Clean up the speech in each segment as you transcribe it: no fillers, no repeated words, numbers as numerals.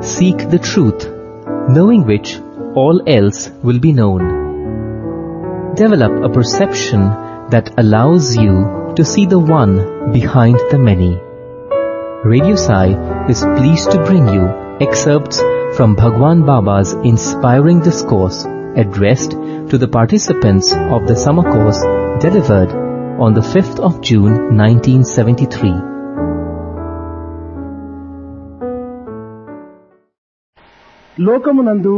seek the truth, knowing which all else will be known. Develop a perception that allows you to see the one behind the many. Radio Sai is pleased to bring you excerpts from Bhagwan Baba's inspiring discourse addressed to the participants of the summer course delivered on the 5th of June 1973. లోకమునందు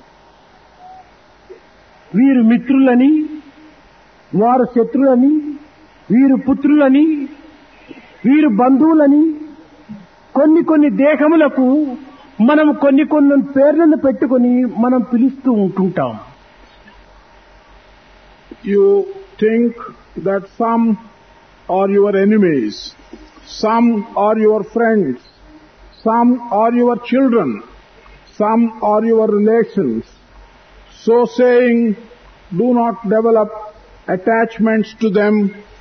వీరు మిత్రులని, వారు శత్రులని, వీరు పుత్రులని, వీరు బంధువులని కొన్ని దేహములకు మనం కొన్ని పేర్లను పెట్టుకొని మనం పిలుస్తూ ఉంటుంటాం. You think that some are your enemies, some are your friends, some are your children, some are your relations. So saying, do not develop attachments to them.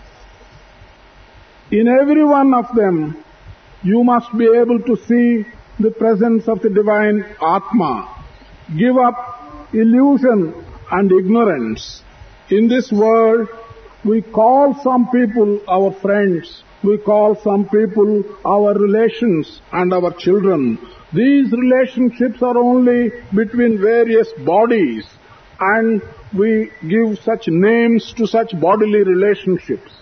In every one of them, you must be able to see the presence of the divine Atma. Give up illusion and ignorance. In this world, we call some people our friends, we call some people our relations and our children. These relationships are only between various bodies, and we give such names to such bodily relationships.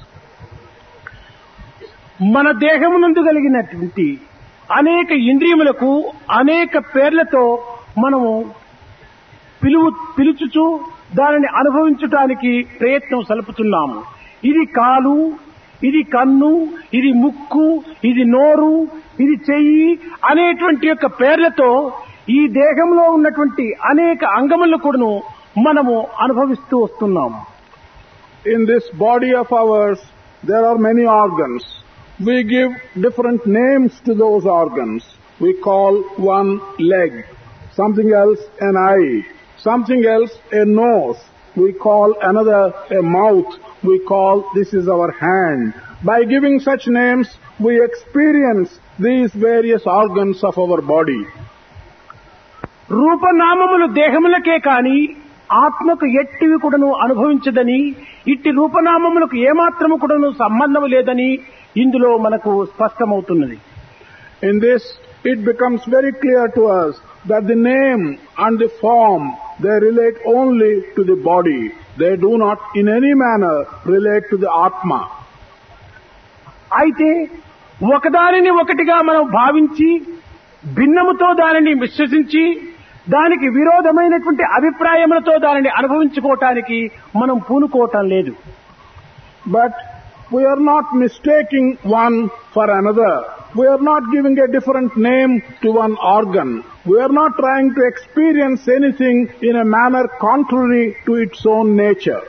మన దేహమునందు కలిగినటువంటి అనేక ఇంద్రియములకు అనేక పేర్లతో మనము పిలుచుచు దానిని అనుభవించడానికి ప్రయత్నం సలుపుతున్నాము. ఇది కాలు, ఇది కన్ను, ఇది ముక్కు, ఇది నోరు, ఇది చెయ్యి అనేటువంటి యొక్క పేర్లతో ఈ దేహంలో ఉన్నటువంటి అనేక అంగములను కూడాను మనము అనుభవిస్తూ వస్తున్నాము. In this body of ours, there are many organs. We give different names to those organs. We call one leg, something else an eye, something else a nose. We call another a mouth. We call this is our hand. By giving such names, we experience these various organs of our body. రూపనామములు దేహములకే కాని ఆత్మకు ఎట్టివి కూడాను అనుభవించదని, ఇట్టి రూపనామములకు ఏమాత్రము కూడాను సంబంధం లేదని ఇందులో మనకు స్పష్టమవుతున్నది. In this, it becomes very clear to us that the name and the form, they relate only to the body. They do not in any manner relate to the Atma. అయితే ఒకదానిని ఒకటిగా మనం భావించి భిన్నముతో దానిని విశ్వసించి దానికి విరోధమైనటువంటి అభిప్రాయములతో దానిని అనుభవించుకోవటానికి మనం పూనుకోవటం లేదు. But we are not mistaking one for another. We are not giving a different name to one organ. We are not trying to experience anything in a manner contrary to its own nature.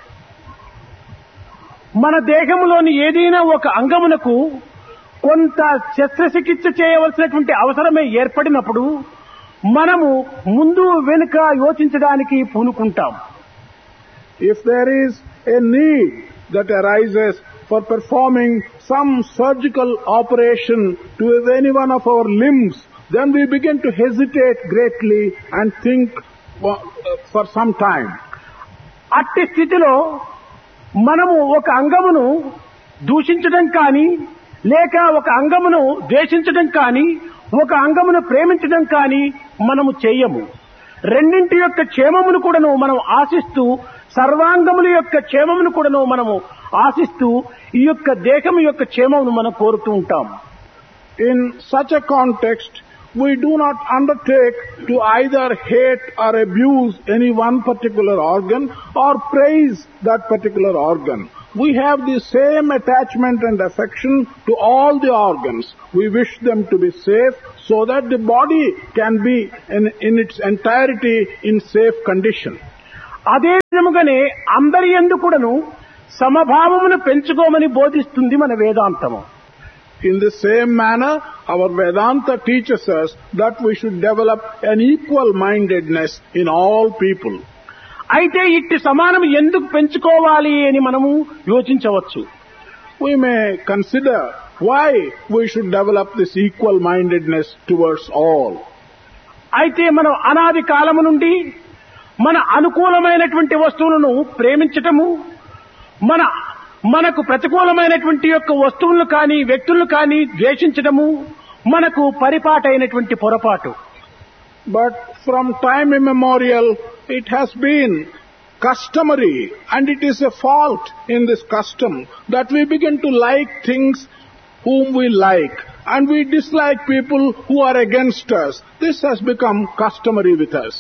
మన దేహంలోని ఏదైనా ఒక అంగమునకు కొంత శస్త్రచికిత్స చేయవలసినటువంటి అవసరమే ఏర్పడినప్పుడు మనము ముందు వెనుక యోచించడానికి పూనుకుంటాం. If there is a need that arises for performing some surgical operation to any one of our limbs, then we begin to hesitate greatly and think for some time. అట్టి స్థితిలో మనము ఒక అంగమును దూషించడం కానీ, లేక ఒక అంగమును ద్వేషించడం కానీ, ఒక అంగమును ప్రేమించడం కానీ మనము చేయము. రెండింటి యొక్క క్షేమమును కూడాను మనం ఆశిస్తూ, సర్వాంగముల యొక్క క్షేమమును కూడాను మనము ఆశిస్తూ ఈ యొక్క దేహము యొక్క క్షేమమును మనం కోరుతూ ఉంటాం. In such a context, we do not undertake to either hate or abuse any one particular organ or praise that particular organ. We have the same attachment and affection to all the organs. We wish them to be safe so that the body can be in its entirety in safe condition. అదే విధముగానే అందరి యందు కూడాను సమభావమును పెంచుకోమని బోధిస్తుంది మన వేదాంతము. In the same manner, our Vedanta teaches us that we should develop an equal-mindedness in all people. అయితే ఇట్టి సమానం ఎందుకు పెంచుకోవాలి అని మనము యోచించవచ్చు. We may consider why we should develop this equal-mindedness towards all. అయితే మనం అనాది కాలము నుండి మన అనుకూలమైనటువంటి వస్తువులను ప్రేమించటము, మనకు ప్రతికూలమైనటువంటి యొక్క వస్తువులను కానీ వ్యక్తులను కానీ ద్వేషించటము మనకు పరిపాటైనటువంటి పొరపాటు. But from time immemorial it has been customary, and it is a fault in this custom that we begin to like things whom we like, and we dislike people who are against us. This has become customary with us.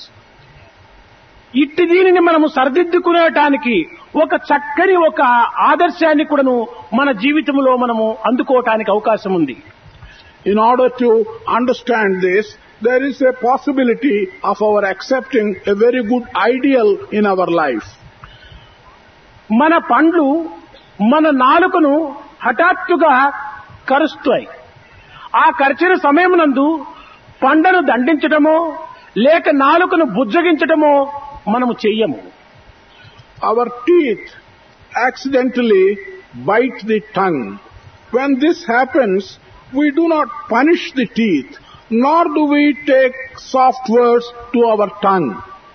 ఇట్టి దీనిని మనము సరిదిద్దుకునేటానికి ఒక చక్కని ఒక ఆదర్శాన్ని కూడాను మన జీవితంలో మనము అందుకోవటానికి అవకాశం ఉంది. In order to understand this, there is a possibility of our accepting a very good ideal in our life. మన పండ్లు మన నాలుకను హఠాత్తుగా కరుస్తాయి. ఆ కరిచిన సమయమునందు పండ్లను దండించటమో లేక నాలుకను బుజ్జగించటమో మనము చెయ్యము. Our teeth accidentally bite the tongue. When this happens, we do not punish the teeth, nor do we take soft words to our tongue.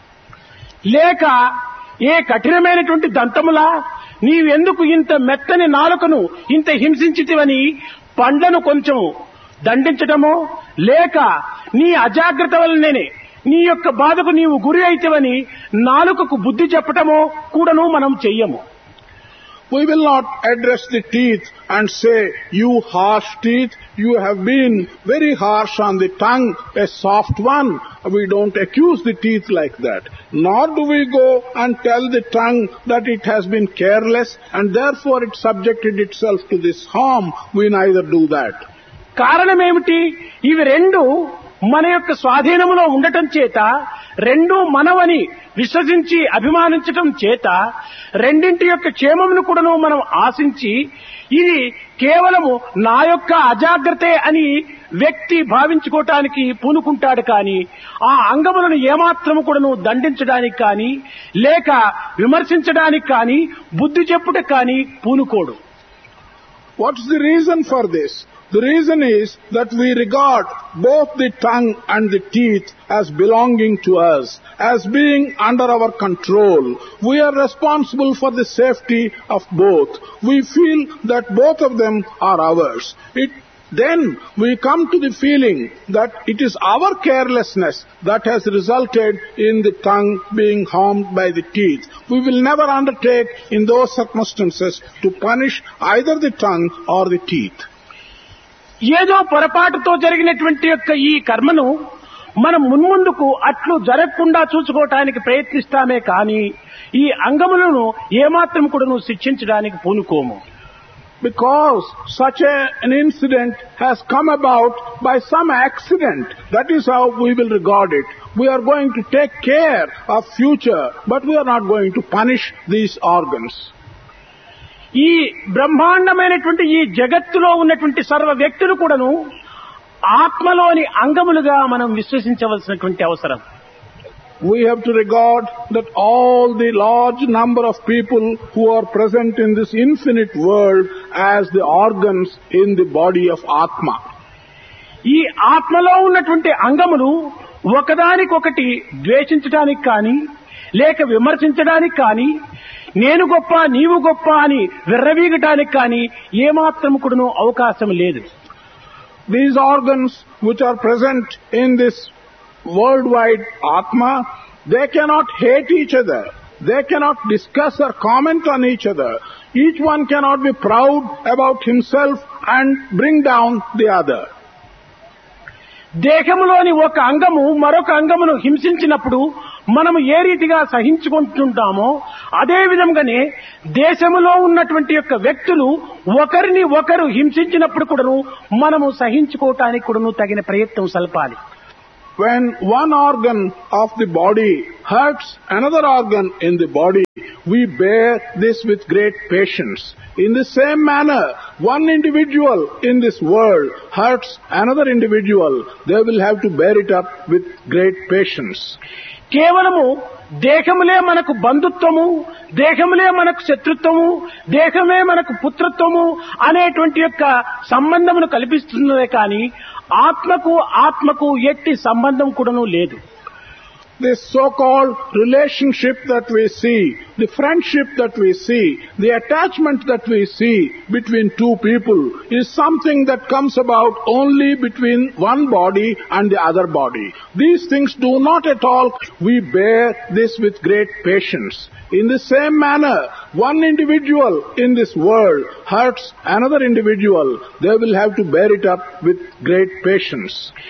లేక ఏ కఠినమైనటువంటి దంతములా నీవెందుకు ఇంత మెత్తని నాలుకను ఇంత హింసించితివని పండ్లను కొంచెం దండించటమో లేక నీ అజాగ్రత్త వల్లనే నీ యొక్క బాధకు నీవు గురి అయితేవని నాలుకకు బుద్ధి చెప్పటమో కూడాను మనం చెయ్యము. We will not address the teeth and say, "You harsh teeth, you have been very harsh on the tongue, a soft one." We don't accuse the teeth like that. Nor do we go and tell the tongue that it has been careless and therefore it subjected itself to this harm. We neither do that. కారణమేమిటి? ఇవి రెండు మన యొక్క స్వాధీనములో ఉండటం చేత, రెండు మనవని విశ్వసించి అభిమానించటం చేత, రెండింటి యొక్క క్షేమమును కూడాను మనం ఆశించి ఇది కేవలము నా యొక్క అజాగ్రత్తే అని వ్యక్తి భావించుకోవటానికి పూనుకుంటాడు. కానీ ఆ అంగములను ఏమాత్రము కూడాను దండించడానికి కానీ లేక విమర్శించడానికి కానీ బుద్ధి చెప్పుట కానీ పూనుకోడు. What's the reason for this? The reason is that we regard both the tongue and the teeth as belonging to us, as being under our control. We are responsible for the safety of both. We feel that both of them are ours. Then we come to the feeling that it is our carelessness that has resulted in the tongue being harmed by the teeth. We will never undertake in those circumstances to punish either the tongue or the teeth. ఏదో పొరపాటుతో జరిగినటువంటి యొక్క ఈ కర్మను మనం మున్ముందుకు అట్లు జరగకుండా చూసుకోవటానికి ప్రయత్నిస్తామే కానీ ఈ అంగములను ఏమాత్రం కూడాను శిక్షించడానికి పూనుకోము. Because such an incident has come about by some accident, that is how we will regard it. We are going to take care of future, but we are not going to punish these organs. ఈ బ్రహ్మాండమైనటువంటి ఈ జగత్తులో ఉన్నటువంటి సర్వ వ్యక్తులు కూడాను ఆత్మలోని అంగములుగా మనం విశ్వసించవలసినటువంటి అవసరం. We have to regard that all the large number of people who are present in this infinite world as the organs in the body of Atma. ఈ ఆత్మలో ఉన్నటువంటి అంగములు ఒకదానికొకటి ద్వేషించడానికి కానీ లేక విమర్శించడానికి కానీ నేను గొప్ప నీవు గొప్ప అని విర్రవీగటానికి కానీ ఏమాత్రం కూడాను అవకాశం లేదు. These organs which are present in this worldwide Atma, they cannot hate each other. They cannot discuss or comment on each other. Each one cannot be proud about himself and bring down the other. దేహములోని ఒక అంగము మరొక అంగమును హింసించినప్పుడు మనము ఏ రీతిగా సహించుకుంటుంటామో అదే విధంగానే దేశములో ఉన్నటువంటి యొక్క వ్యక్తులు ఒకరిని ఒకరు హింసించినప్పుడు కూడాను మనము సహించుకోవటానికి కూడాను తగిన ప్రయత్నం సల్పాలి. When one organ of the body hurts another organ in the body, we bear this with great patience. In the same manner, one individual in this world hurts another individual, they will have to bear it up with great patience. కేవలము దేహములే మనకు బంధుత్వము, దేహములే మనకు శత్రుత్వము, దేహమే మనకు పుత్రత్వము అనేటువంటి యొక్క సంబంధమును కల్పిస్తున్నదే కానీ ఆత్మకు ఎట్టి సంబంధం కూడాను లేదు. This so-called relationship that we see, the friendship that we see, the attachment that we see between two people is something that comes about only between one body and the other body. These things do not at all. We bear this with great patience. In the same manner, one individual in this world hurts another individual. They will have to bear it up with great patience.